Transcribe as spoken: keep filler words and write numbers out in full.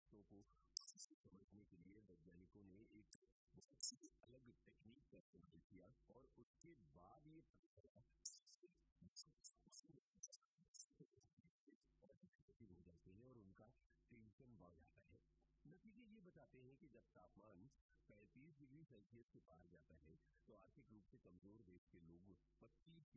रिश्तों को समझने के लिए वैज्ञानिकों ने एक अलग टेक्निक का इस्तेमाल किया और उसके बाद ये पता चला हो जाते हैं और उनका टेंशन बढ़ जाता है। नतीजे ये बताते हैं कि जब तापमान पैंतीस डिग्री सेल्सियस के पार जाता है तो आर्थिक रूप से कमजोर देश के लोग पच्चीस